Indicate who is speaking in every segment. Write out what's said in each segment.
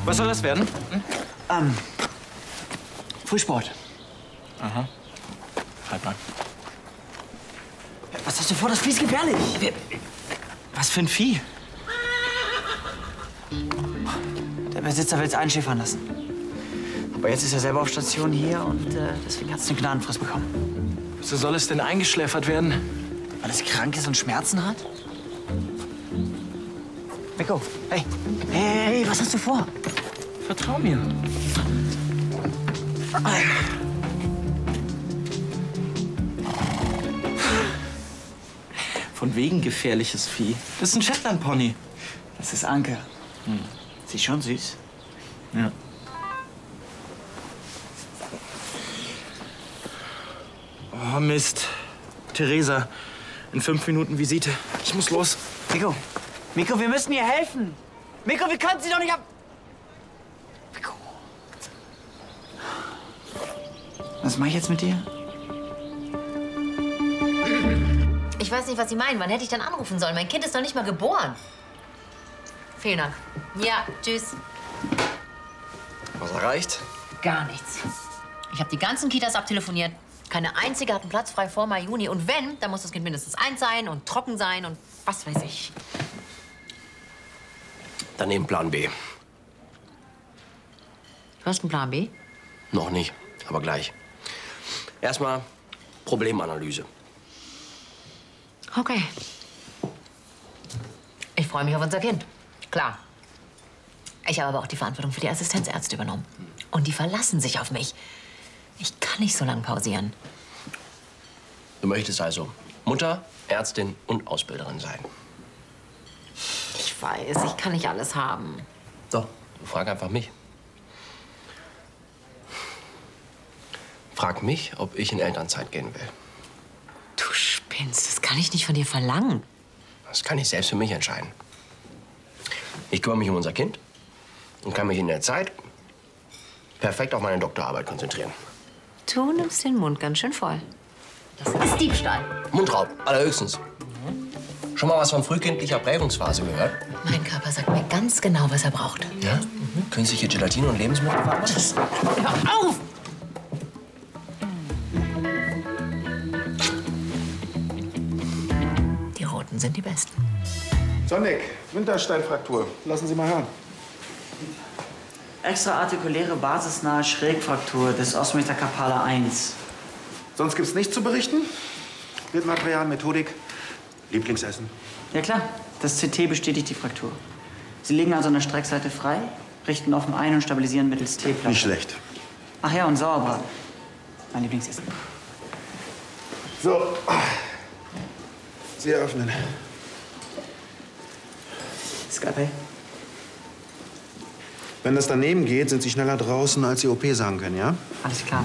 Speaker 1: Was soll das werden?
Speaker 2: Frühsport.
Speaker 1: Aha. Halt mal.
Speaker 2: Was hast du vor? Das Vieh ist gefährlich.
Speaker 1: Was für ein Vieh?
Speaker 2: Der Besitzer will es einschiffern lassen. Aber jetzt ist er selber auf Station hier und deswegen hat es eine Gnadenfrist bekommen.
Speaker 1: Wieso soll es denn eingeschläfert werden?
Speaker 2: Weil es krank ist und Schmerzen hat? Miko, hey. Hey, was hast du vor?
Speaker 1: Vertrau mir. Von wegen gefährliches Vieh. Das ist ein Shetland-Pony.
Speaker 2: Das ist Anke. Sie ist schon süß.
Speaker 1: Ja. Oh, Mist. Theresa, in 5 Minuten Visite. Ich muss los.
Speaker 2: Miko, Miko, wir müssen ihr helfen. Miko, wir können sie doch nicht ab... Miko. Was mache ich jetzt mit dir?
Speaker 3: Ich weiß nicht, was Sie meinen. Wann hätte ich dann anrufen sollen? Mein Kind ist noch nicht mal geboren. Vielen Dank. Ja, tschüss.
Speaker 4: Was erreicht?
Speaker 3: Gar nichts. Ich habe die ganzen Kitas abtelefoniert. Keine einzige hat einen Platz frei vor Mai, Juni. Und wenn, dann muss das Kind mindestens 1 sein und trocken sein und was weiß ich.
Speaker 4: Dann nehmen Plan B.
Speaker 3: Du hast einen Plan B?
Speaker 4: Noch nicht, aber gleich. Erstmal Problemanalyse.
Speaker 3: Okay. Ich freue mich auf unser Kind. Klar. Ich habe aber auch die Verantwortung für die Assistenzärzte übernommen. Und die verlassen sich auf mich. Ich kann nicht so lange pausieren.
Speaker 4: Du möchtest also Mutter, Ärztin und Ausbilderin sein.
Speaker 3: Ich weiß, ich kann nicht alles haben.
Speaker 4: Doch, frag einfach mich. Frag mich, ob ich in Elternzeit gehen will.
Speaker 3: Du spinnst, das kann ich nicht von dir verlangen.
Speaker 4: Das kann ich selbst für mich entscheiden. Ich kümmere mich um unser Kind und kann mich in der Zeit perfekt auf meine Doktorarbeit konzentrieren.
Speaker 3: Du nimmst den Mund ganz schön voll. Das ist Diebstahl.
Speaker 4: Mundraub, allerhöchstens. Schon mal was von frühkindlicher Prägungsphase gehört?
Speaker 3: Mein Körper sagt mir ganz genau, was er braucht.
Speaker 4: Ja? Künstliche Gelatine und Lebensmittelfarbe?
Speaker 3: Hör auf! Die Roten sind die besten.
Speaker 5: Sonnig, Wintersteinfraktur. Lassen Sie mal hören.
Speaker 2: Extraartikuläre basisnahe Schrägfraktur des Osmiter Carpala 1.
Speaker 5: Sonst gibt's nichts zu berichten? Bildmaterial, Methodik, Lieblingsessen.
Speaker 2: Ja klar, das CT bestätigt die Fraktur. Sie liegen also an der Streckseite frei, richten offen ein und stabilisieren mittels T-Platte.
Speaker 5: Nicht schlecht.
Speaker 2: Ach ja, und Sauerbraten. Mein Lieblingsessen.
Speaker 5: So. Sie eröffnen.
Speaker 2: Skalpell.
Speaker 5: Wenn das daneben geht, sind Sie schneller draußen, als Sie OP sagen können, ja?
Speaker 2: Alles klar.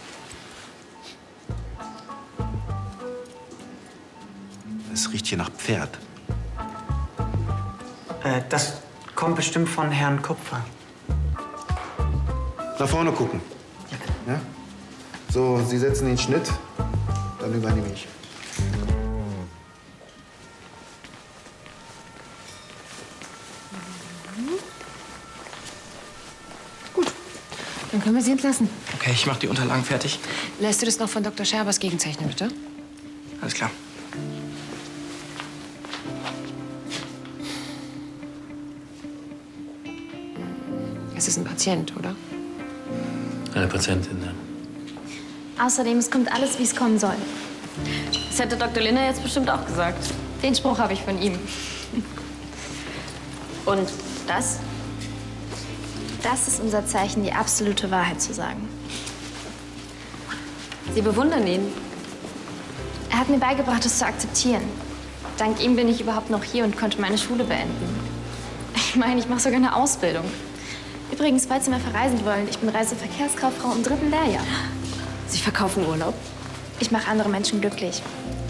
Speaker 5: Es riecht hier nach Pferd.
Speaker 2: Das kommt bestimmt von Herrn Kupfer.
Speaker 5: Nach vorne gucken. Ja? So, Sie setzen den Schnitt, dann übernehme ich.
Speaker 6: Dann können wir Sie entlassen.
Speaker 1: Okay, ich mach die Unterlagen fertig.
Speaker 6: Lässt du das noch von Dr. Scherbers gegenzeichnen, bitte?
Speaker 1: Alles klar.
Speaker 6: Es ist ein Patient, oder?
Speaker 7: Eine Patientin, ja.
Speaker 8: Außerdem, es kommt alles, wie es kommen soll.
Speaker 9: Das hätte Dr. Linner jetzt bestimmt auch gesagt. Den Spruch habe ich von ihm. Und das?
Speaker 8: Das ist unser Zeichen, die absolute Wahrheit zu sagen.
Speaker 9: Sie bewundern ihn.
Speaker 8: Er hat mir beigebracht, es zu akzeptieren. Dank ihm bin ich überhaupt noch hier und konnte meine Schule beenden. Ich meine, ich mache sogar eine Ausbildung. Übrigens, falls Sie mal verreisen wollen, ich bin Reiseverkehrskauffrau im 3. Lehrjahr.
Speaker 9: Sie verkaufen Urlaub?
Speaker 8: Ich mache andere Menschen glücklich.